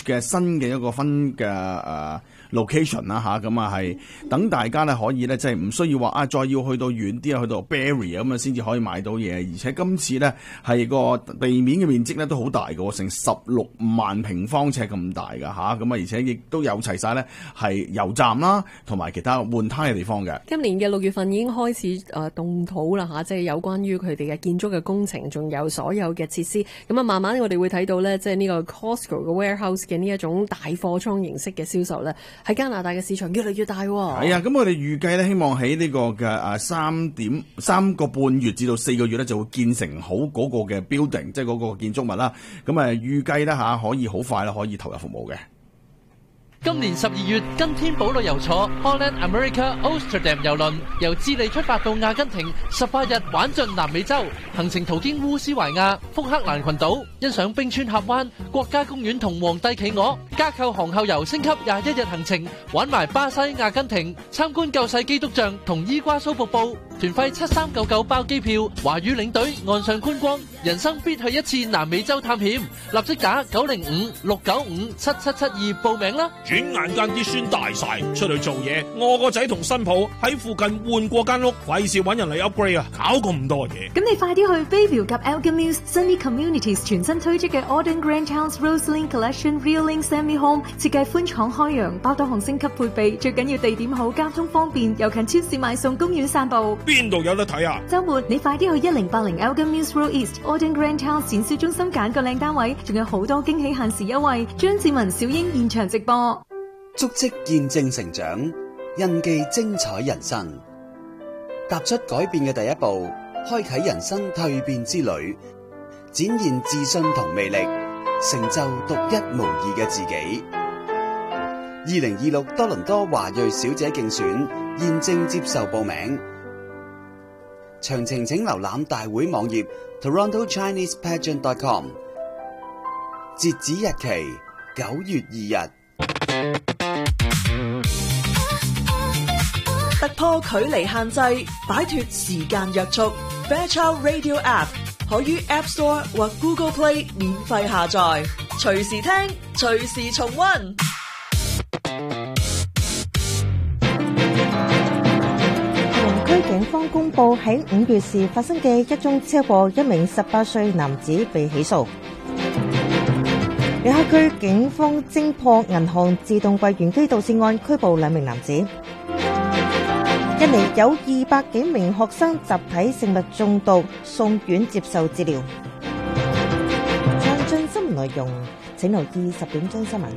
嘅新嘅一個分嘅location 啦嚇，咁係等大家咧可以咧即係唔需要話再要去到遠啲啊，去到 Barrie 咁先至可以買到嘢，而且今次咧係個地面嘅面積咧都好大嘅，成16萬平方尺咁大㗎嚇，咁而且亦都有齊晒咧係油站啦，同埋其他換胎嘅地方嘅。 今年嘅6月份已經開始動土啦嚇，即係有關於佢哋嘅建築嘅工程，仲有所有嘅設施。咁慢慢我哋會睇到咧，即係呢個 Costco 嘅 warehouse 嘅呢一種大貨倉形式嘅銷售咧，喺加拿大嘅市場越嚟越大。係啊，咁我哋預計咧，希望喺呢個嘅3個半月至到4個月咧，就會建成好嗰個嘅 building， 即係嗰個建築物啦。咁預計咧可以好快啦，可以投入服務嘅。 今年12月，跟天寶旅遊坐 Holland America Amsterdam 郵輪由智利出發到阿根廷，18日玩盡南美洲，行程途經烏斯懷亞、福克蘭群島，欣賞冰川峽灣、國家公園同皇帝企鵝，加購航後遊升級21日行程，玩埋巴西、阿根廷，參觀救世基督像同伊瓜蘇瀑布，團費7399包機票，華語領隊岸上觀光，人生必去一次南美洲探險，立即打905-695-7772報名啦！ 轉眼間啲孫大晒，出去做嘢，我個仔同新抱喺附近換過間屋，費事揾人嚟 upgrade 啊，搞咁多嘢。 咁你快啲去 Bayview 及 Elgin Mills Sunny Communities 全新推出嘅 Auden Grand House Rosalind Collection Real-Link Semi Home， 設計寬敞開揚，包多項升級配備，最緊要地點好，交通方便，又近超市買餸，公園散步。 邊度有得睇啊？ 週末你快啲去1080 Elgin Mills Road East Auden Grand House 展銷中心揀個靚單位，仲有好多驚喜限時優惠。張志文、小英現場直播。 足跡見證成長，印記精彩人生。踏出改變嘅第一步，開啟人生蛻變之旅，展現自信同魅力，成就獨一無二嘅自己。2026多倫多華裔小姐競選現正接受報名，詳情請瀏覽大會網頁 TorontoChinesePageant.com。截止日期9月2日。 突破距離限制，擺脫時間約束。Fairchild Radio App 可於 App Store 或 Google Play 免費下載，隨時聽，隨時重溫。 區警方公布喺5月時發生嘅一宗車禍，一名18歲男子被起訴。約克區警方偵破銀行自動櫃員機盜竊案，拘捕2名男子。印尼有200幾名學生集體食物中毒，送院接受治療。詳盡新聞內容，請留意10點鐘新聞。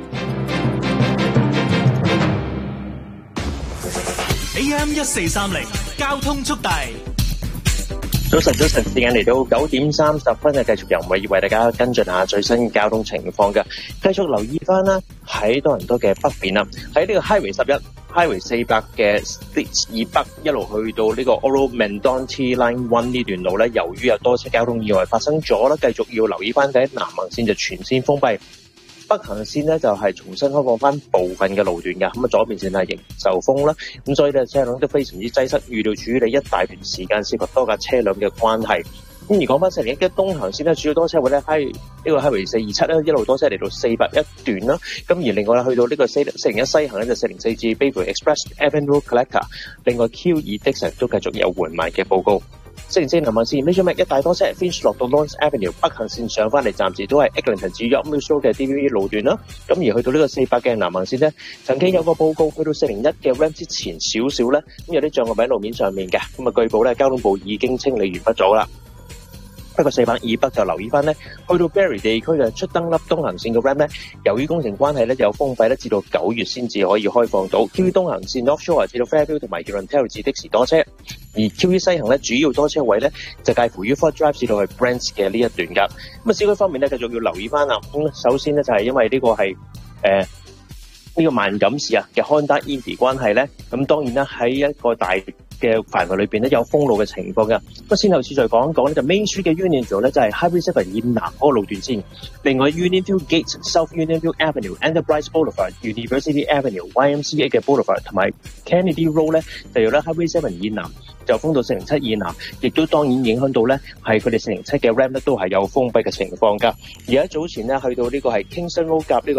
AM1430交通速遞。 早晨，時間嚟到9點30分啊，繼續由偉業為大家跟進下最新嘅交通情況嘅。繼續留意翻啦，喺多倫多嘅北邊啦，喺呢個 Highway 11、Highway 400嘅 States 以北一路去到呢個 Oro-Mendon T-Line 1呢段路咧，由於有多車交通意外發生咗啦，繼續要留意翻喺南行線就全線封閉。北行線呢就係重新開放翻部分嘅路段嘅，咁啊左邊線係仍受封啦，咁所以咧車輛都非常之擠塞，預料處理一大段時間，涉及多架車輛嘅關係。咁而講翻401嘅東行線咧，主要多車位咧喺呢個 Highway 427咧，一路多車嚟到401段啦。咁而另外咧去到呢個401西行咧就404至 Bayview Express Avenue Collector， 另外 Q2 的士都繼續有緩慢嘅報告。404南行線 Major Mac 一大多車 Finch 落到 Lawrence Avenue， 北行線上翻嚟暫時都係 Eglinton 至 York Mills Road 嘅 DVB 路段啦。咁而去到呢個400嘅南行線咧，曾經有個報告去到401嘅 Ram 之前少少咧，咁有啲障礙喺路面上面嘅，咁啊據報咧交通部已經清理完畢咗啦。不過400以北就留意翻咧，去到 Barrie 地區嘅出登粒東行線嘅 Ram 咧，由於工程關係咧有封閉咧，至到9月先至可以開放到。QE 東行線 North Shore 至到 Fairview 同埋 Huron Terrace 的士多車，而 QE 西行咧主要多車位咧就介乎於 Fort Drive 至到去 Brents 嘅呢一段噶。咁啊市區方面咧繼續要留意翻啦。首先咧就係因為呢個係呢個萬錦市嘅 Honda Indy 關係咧，咁當然啦喺一個大嘅範圍裏邊咧有封路嘅情況嘅。咁先後次再講一講咧，就 Main Street 嘅 Unionville 咧就係 Highway 7以南嗰個路段先。另外 Unionville Gate、South Unionville Avenue、Enterprise Boulevard、University Avenue、YMCA 嘅 Boulevard 同埋 Kennedy Road 咧，就由咧 Highway 7以南就封到407以南，亦都當然影響到咧係佢哋407嘅 Ram 咧都係有封閉嘅情況㗎。而喺早前咧去到呢個係 Kingston Road 夾呢個